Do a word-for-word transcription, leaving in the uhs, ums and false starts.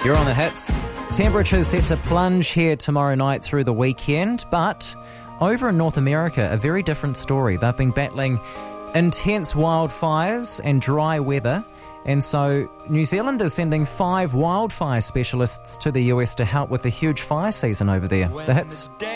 You're on the hits. Temperatures set to plunge here tomorrow night through the weekend, but over in North America, a very different story. They've been battling intense wildfires and dry weather, and so New Zealand is sending five wildfire specialists to the U S to help with the huge fire season over there. The hits.